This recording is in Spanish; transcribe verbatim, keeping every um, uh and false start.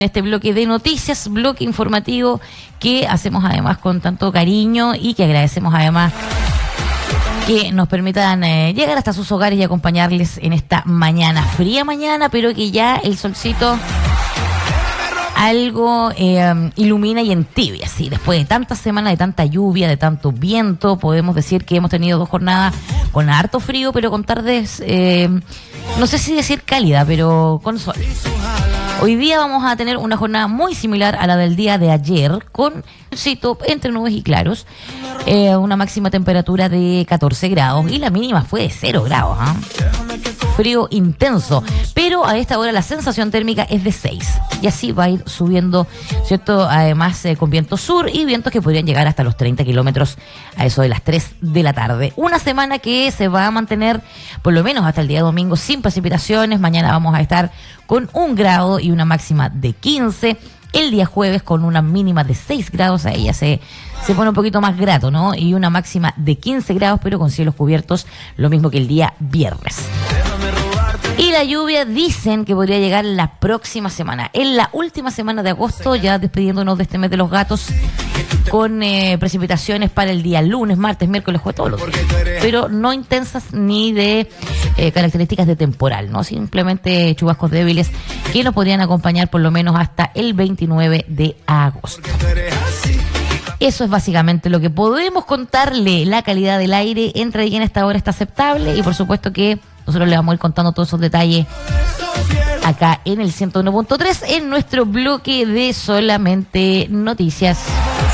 Este bloque de noticias, bloque informativo que hacemos además con tanto cariño y que agradecemos además que nos permitan eh, llegar hasta sus hogares y acompañarles en esta mañana, fría mañana, pero que ya el solcito algo eh, ilumina y entibia, sí, después de tantas semanas, de tanta lluvia, de tanto viento, podemos decir que hemos tenido dos jornadas con harto frío, pero con tardes, eh, no sé si decir cálida, pero con sol. Hoy día vamos a tener una jornada muy similar a la del día de ayer, con solcito entre nubes y claros, eh, una máxima temperatura de catorce grados y la mínima fue de cero grados, ¿eh? Frío intenso, pero a esta hora la sensación térmica es de seis y así va a ir subiendo, ¿cierto? Además eh, con viento sur y vientos que podrían llegar hasta los treinta kilómetros a eso de las tres de la tarde. Una semana que se va a mantener por lo menos hasta el día domingo sin precipitaciones. Mañana vamos a estar con un grado y una máxima de quince. El día jueves con una mínima de seis grados, ahí ya se, se pone un poquito más grato, ¿no? Y una máxima de quince grados, pero con cielos cubiertos, lo mismo que el día viernes. Y la lluvia dicen que podría llegar la próxima semana, en la última semana de agosto, ya despidiéndonos de este mes de los gatos, con eh, precipitaciones para el día lunes, martes, miércoles, jueves, todos los días, pero no intensas ni de eh, características de temporal, ¿no? Simplemente chubascos débiles que nos podrían acompañar por lo menos hasta el veintinueve de agosto. Eso es básicamente lo que podemos contarle. La calidad del aire entra y en esta hora está aceptable y por supuesto que nosotros le vamos a ir contando todos esos detalles acá en el ciento uno punto tres en nuestro bloque de solamente noticias.